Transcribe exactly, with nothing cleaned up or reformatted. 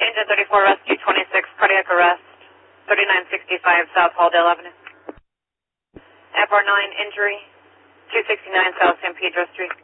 Engine thirty-four, Rescue twenty-six, cardiac arrest, thirty-nine sixty-five South Halldale Avenue. F R nine, injury, two sixty-nine South San Pedro Street.